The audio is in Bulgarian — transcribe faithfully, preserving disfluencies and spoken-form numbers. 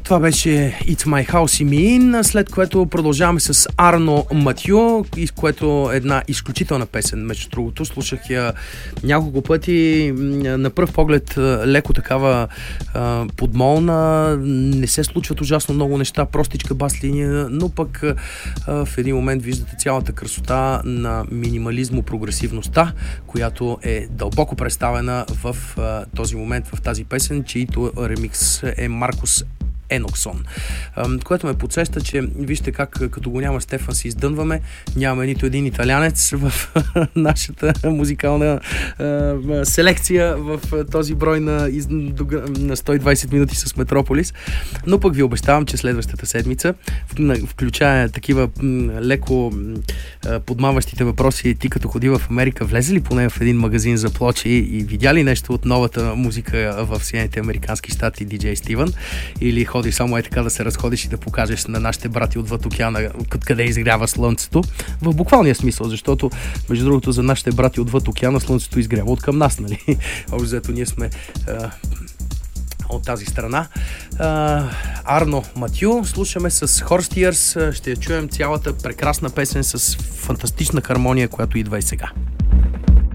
Това беше It's My House и Me In, след което продължаваме с Арно Матю, което е една изключителна песен, между другото. Слушах я няколко пъти, на пръв поглед леко такава а, подмолна, не се случват ужасно много неща, простичка бас линия, но пък а, в един момент виждате цялата красота на минимализмо-прогресивността, която е дълбоко представена в а, този момент, в тази песен, чието ремикс е Маркус Еноксон, което ме подсеща, че вижте как като го няма Стефан си издънваме, нямаме нито един италянец в нашата музикална а, селекция в този брой на, на сто и двайсет минути с Метрополис, но пък ви обещавам, че следващата седмица включая такива леко подмаващите въпроси: ти като ходи в Америка, влезе ли поне в един магазин за плочи и видя ли нещо от новата музика в Съединените американски щати, диджей Стивън, или ходиш само е така да се разходиш и да покажеш на нашите брати отвъд океана къде изгрява слънцето, в буквалния смисъл, защото между другото за нашите брати отвъд океана слънцето изгрява от към нас, нали? Общо взето ние сме а, от тази страна. А, Арно Матю слушаме с Horse Tears, ще я чуем цялата прекрасна песен с фантастична хармония, която идва и сега.